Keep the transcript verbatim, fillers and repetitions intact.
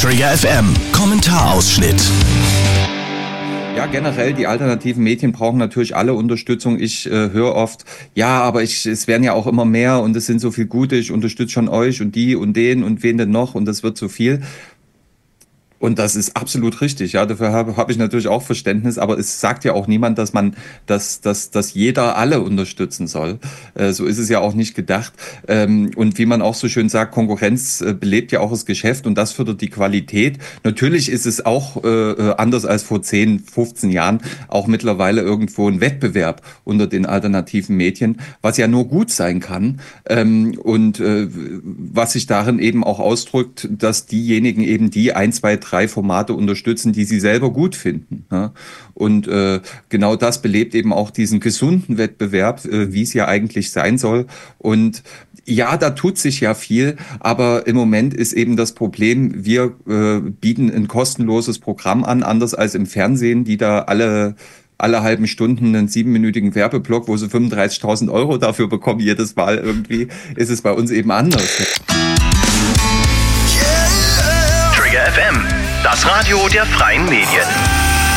Trigger F M Kommentarausschnitt. Ja, generell, die alternativen Medien brauchen natürlich alle Unterstützung. Ich äh, höre oft, ja, aber ich, es werden ja auch immer mehr und es sind so viel Gute, ich unterstütze schon euch und die und den und wen denn noch und das wird so viel. Und das ist absolut richtig, ja, dafür habe hab ich natürlich auch Verständnis, aber es sagt ja auch niemand, dass man, dass, dass, dass jeder alle unterstützen soll. Äh, so ist es ja auch nicht gedacht. Ähm, und wie man auch so schön sagt, Konkurrenz äh, belebt ja auch das Geschäft und das fördert die Qualität. Natürlich ist es auch äh, anders als vor zehn, fünfzehn Jahren auch mittlerweile irgendwo ein Wettbewerb unter den alternativen Medien, was ja nur gut sein kann. Ähm, und äh, was sich darin eben auch ausdrückt, dass diejenigen eben die ein, zwei, drei Formate unterstützen, die sie selber gut finden. Ja? Und äh, genau das belebt eben auch diesen gesunden Wettbewerb, äh, wie es ja eigentlich sein soll. Und ja, da tut sich ja viel, aber im Moment ist eben das Problem, wir äh, bieten ein kostenloses Programm an, anders als im Fernsehen, die da alle alle halben Stunden einen siebenminütigen Werbeblock, wo sie fünfunddreißigtausend Euro dafür bekommen jedes Mal irgendwie, ist es bei uns eben anders. Trigger F M, das Radio der freien Medien.